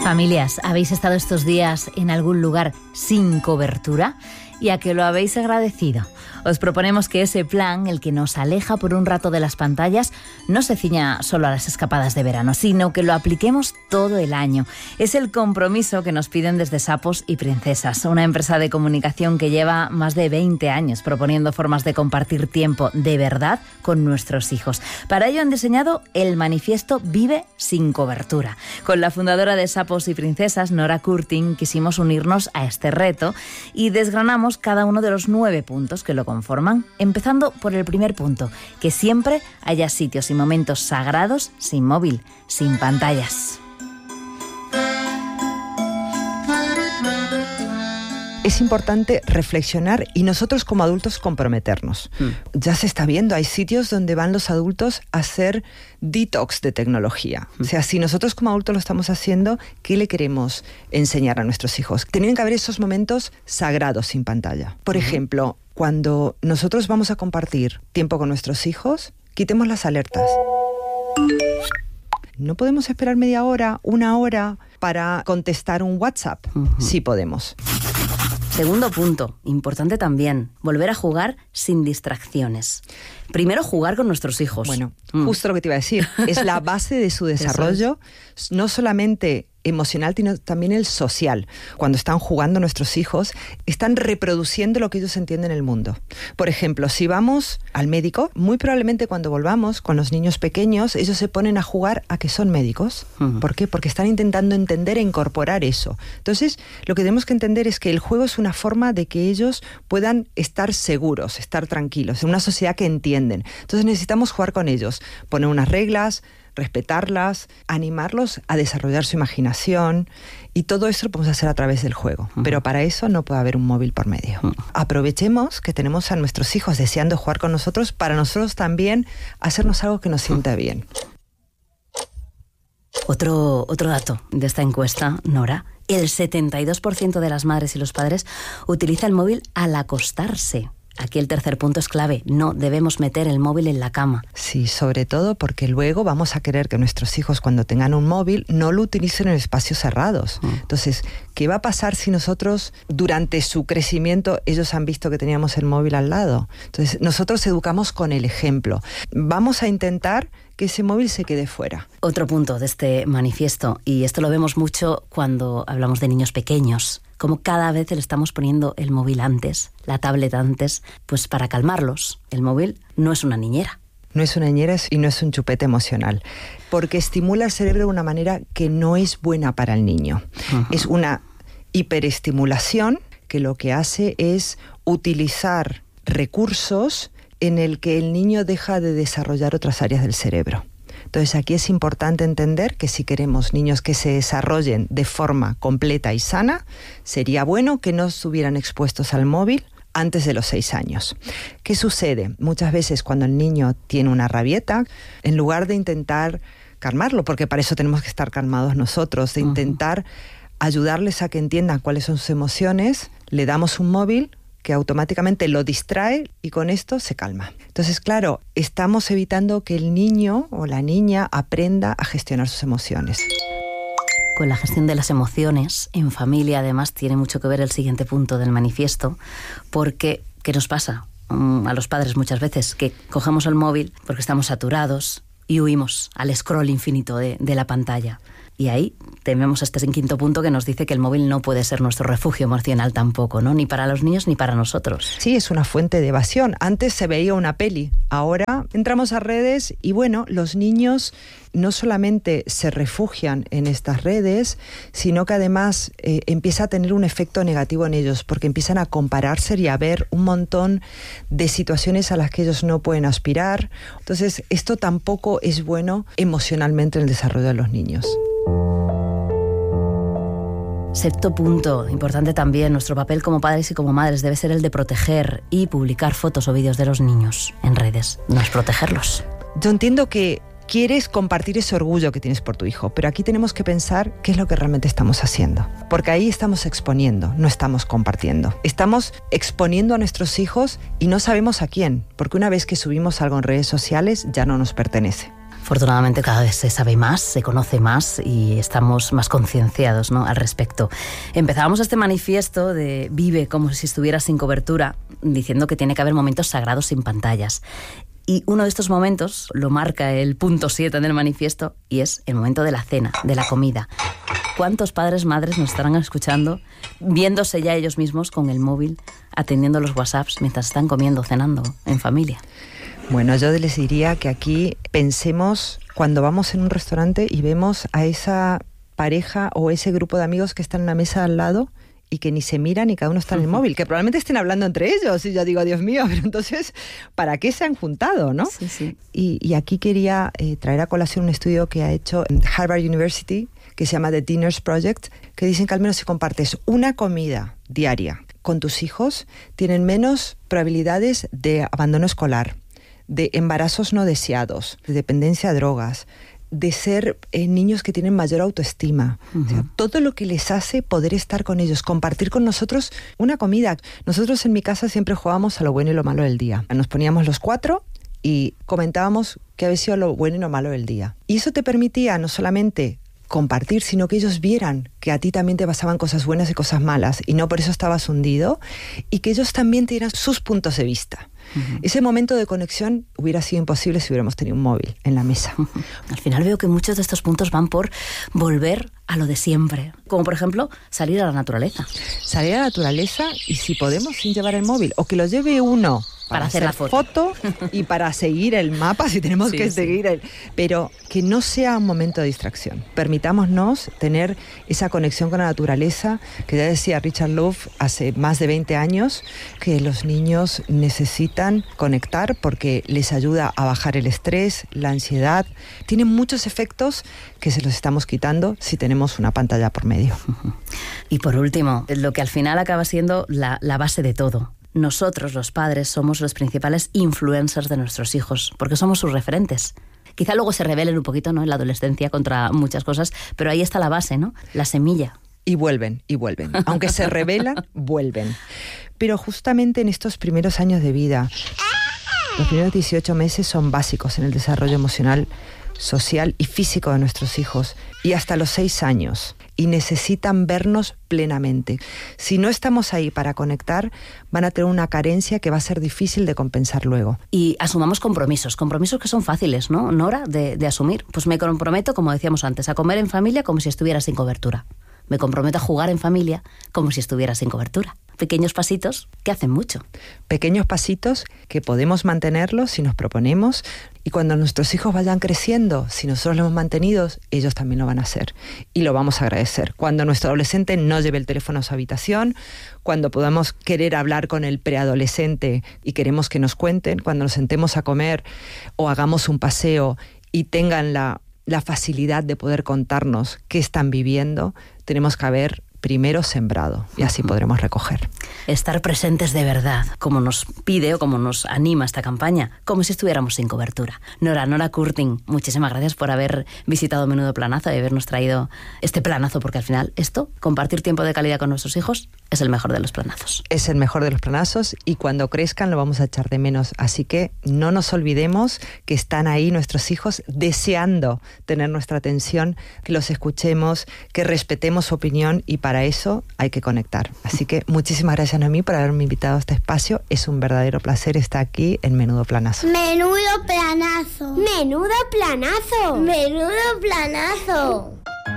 Familias, ¿habéis estado estos días en algún lugar sin cobertura? ¿Y a que lo habéis agradecido? Os proponemos que ese plan, el que nos aleja por un rato de las pantallas, no se ciña solo a las escapadas de verano, sino que lo apliquemos todo el año. Es el compromiso que nos piden desde Sapos y Princesas, una empresa de comunicación que lleva más de 20 años proponiendo formas de compartir tiempo de verdad con nuestros hijos. Para ello han diseñado el manifiesto Vive sin cobertura. Con la fundadora de Sapos y Princesas, Nora Curtin, quisimos unirnos a este reto y desgranamos cada uno de los 9 puntos que lo conforman, empezando por el primer punto, que siempre haya sitios y momentos sagrados sin móvil, sin pantallas. Es importante reflexionar y nosotros como adultos comprometernos. Ya se está viendo, hay sitios donde van los adultos a hacer detox de tecnología. O sea, si nosotros como adultos lo estamos haciendo, ¿qué le queremos enseñar a nuestros hijos? Tienen que haber esos momentos sagrados sin pantalla. Por ejemplo, cuando nosotros vamos a compartir tiempo con nuestros hijos, quitemos las alertas. No podemos esperar media hora, una hora para contestar un WhatsApp. Sí podemos. Segundo punto, importante también, volver a jugar sin distracciones. Primero, jugar con nuestros hijos. Bueno, justo lo que te iba a decir. Es la base de su desarrollo, no solamente emocional, sino también el social. Cuando están jugando nuestros hijos, están reproduciendo lo que ellos entienden del mundo. Por ejemplo, si vamos al médico, muy probablemente cuando volvamos con los niños pequeños, ellos se ponen a jugar a que son médicos. ¿Por qué? Porque están intentando entender e incorporar eso. Entonces, lo que tenemos que entender es que el juego es una forma de que ellos puedan estar seguros, estar tranquilos, en una sociedad que entienden. Entonces necesitamos jugar con ellos, poner unas reglas, respetarlas, animarlos a desarrollar su imaginación, y todo eso lo podemos hacer a través del juego. Pero para eso no puede haber un móvil por medio. Aprovechemos que tenemos a nuestros hijos deseando jugar con nosotros para nosotros también hacernos algo que nos sienta bien. Otro dato de esta encuesta, Nora, el 72% de las madres y los padres utiliza el móvil al acostarse. Aquí el tercer punto es clave, no debemos meter el móvil en la cama. Sí, sobre todo porque luego vamos a querer que nuestros hijos, cuando tengan un móvil, no lo utilicen en espacios cerrados. Entonces, ¿qué va a pasar si nosotros, durante su crecimiento, ellos han visto que teníamos el móvil al lado? Entonces, nosotros educamos con el ejemplo. Vamos a intentar que ese móvil se quede fuera. Otro punto de este manifiesto, y esto lo vemos mucho cuando hablamos de niños pequeños, como cada vez le estamos poniendo el móvil antes, la tablet antes, pues para calmarlos. El móvil no es una niñera. No es una niñera y no es un chupete emocional, porque estimula el cerebro de una manera que no es buena para el niño. Es una hiperestimulación que lo que hace es utilizar recursos en el que el niño deja de desarrollar otras áreas del cerebro. Entonces aquí es importante entender que si queremos niños que se desarrollen de forma completa y sana, sería bueno que no estuvieran expuestos al móvil antes de los 6 años. ¿Qué sucede? Muchas veces cuando el niño tiene una rabieta, en lugar de intentar calmarlo, porque para eso tenemos que estar calmados nosotros, de intentar ayudarles a que entiendan cuáles son sus emociones, le damos un móvil que automáticamente lo distrae y con esto se calma. Entonces, claro, estamos evitando que el niño o la niña aprenda a gestionar sus emociones. Con la gestión de las emociones en familia, además, tiene mucho que ver el siguiente punto del manifiesto, porque ¿qué nos pasa a los padres muchas veces? Que cogemos el móvil porque estamos saturados y huimos al scroll infinito de la pantalla. Y ahí tenemos este quinto punto que nos dice que el móvil no puede ser nuestro refugio emocional tampoco, ¿no? Ni para los niños ni para nosotros. Sí, es una fuente de evasión. Antes se veía una peli, ahora entramos a redes y bueno, los niños no solamente se refugian en estas redes, sino que además empieza a tener un efecto negativo en ellos, porque empiezan a compararse y a ver un montón de situaciones a las que ellos no pueden aspirar. Entonces, esto tampoco es bueno emocionalmente en el desarrollo de los niños. Sexto punto, importante también, nuestro papel como padres y como madres debe ser el de proteger y publicar fotos o vídeos de los niños en redes, no es protegerlos. Yo entiendo que quieres compartir ese orgullo que tienes por tu hijo, pero aquí tenemos que pensar qué es lo que realmente estamos haciendo, porque ahí estamos exponiendo, no estamos compartiendo. Estamos exponiendo a nuestros hijos y no sabemos a quién, porque una vez que subimos algo en redes sociales ya no nos pertenece. Afortunadamente cada vez se sabe más, se conoce más y estamos más concienciados, ¿no?, al respecto. Empezábamos este manifiesto de vive como si estuvieras sin cobertura, diciendo que tiene que haber momentos sagrados sin pantallas. Y uno de estos momentos lo marca el punto 7 del manifiesto y es el momento de la cena, de la comida. ¿Cuántos padres, madres nos estarán escuchando, viéndose ya ellos mismos con el móvil, atendiendo los WhatsApps mientras están comiendo, cenando en familia? Bueno, yo les diría que aquí pensemos cuando vamos en un restaurante y vemos a esa pareja o ese grupo de amigos que están en la mesa al lado y que ni se miran y cada uno está en el móvil, que probablemente estén hablando entre ellos y yo digo, Dios mío, pero entonces, ¿para qué se han juntado, no? Sí, sí. Y aquí quería traer a colación un estudio que ha hecho Harvard University, que se llama The Dinners Project, que dicen que al menos si compartes una comida diaria con tus hijos, tienen menos probabilidades de abandono escolar, de embarazos no deseados, de dependencia a drogas, de ser niños que tienen mayor autoestima. O sea, todo lo que les hace poder estar con ellos, compartir con nosotros una comida. Nosotros en mi casa siempre jugábamos a lo bueno y lo malo del día. Nos poníamos los 4 y comentábamos qué había sido lo bueno y lo malo del día. Y eso te permitía no solamente compartir, sino que ellos vieran que a ti también te pasaban cosas buenas y cosas malas y no por eso estabas hundido, y que ellos también te dieran sus puntos de vista. Ese momento de conexión hubiera sido imposible si hubiéramos tenido un móvil en la mesa. Al final veo que muchos de estos puntos van por volver a lo de siempre, como por ejemplo salir a la naturaleza. Salir a la naturaleza, y si podemos sin llevar el móvil, o que lo lleve uno para hacer la foto y para seguir el mapa si tenemos que seguir el... Pero que no sea un momento de distracción. Permitámonos tener esa conexión con la naturaleza, que ya decía Richard Louv hace más de 20 años, que los niños necesitan conectar porque les ayuda a bajar el estrés, la ansiedad. Tienen muchos efectos que se los estamos quitando si tenemos una pantalla por medio. Y por último, lo que al final acaba siendo la base de todo. Nosotros, los padres, somos los principales influencers de nuestros hijos, porque somos sus referentes. Quizá luego se rebelen un poquito, ¿no?, en la adolescencia contra muchas cosas, pero ahí está la base, ¿no?, la semilla. Y vuelven. Aunque se rebelan, vuelven. Pero justamente en estos primeros años de vida, los primeros 18 meses son básicos en el desarrollo emocional, social y físico de nuestros hijos, y hasta los 6 años. Y necesitan vernos plenamente. Si no estamos ahí para conectar, van a tener una carencia que va a ser difícil de compensar luego. Y asumamos compromisos que son fáciles, ¿no, Nora, de asumir? Pues me comprometo, como decíamos antes, a comer en familia como si estuviera sin cobertura. Me comprometo a jugar en familia como si estuviera sin cobertura. Pequeños pasitos que hacen mucho. Pequeños pasitos que podemos mantenerlos si nos proponemos, y cuando nuestros hijos vayan creciendo, si nosotros lo hemos mantenido, ellos también lo van a hacer y lo vamos a agradecer. Cuando nuestro adolescente no lleve el teléfono a su habitación, cuando podamos querer hablar con el preadolescente y queremos que nos cuenten, cuando nos sentemos a comer o hagamos un paseo y tengan la facilidad de poder contarnos qué están viviendo, tenemos que haber primero sembrado y así podremos recoger. Estar presentes de verdad, como nos pide o como nos anima esta campaña, como si estuviéramos sin cobertura. Nora Curtin, muchísimas gracias por haber visitado Menudo Planazo y habernos traído este planazo, porque al final esto, compartir tiempo de calidad con nuestros hijos, es el mejor de los planazos. Es el mejor de los planazos y cuando crezcan lo vamos a echar de menos. Así que no nos olvidemos que están ahí nuestros hijos deseando tener nuestra atención, que los escuchemos, que respetemos su opinión, y para eso hay que conectar. Así que muchísimas gracias, Noemí, por haberme invitado a este espacio. Es un verdadero placer estar aquí en Menudo Planazo. Menudo Planazo. Menudo Planazo. Menudo Planazo.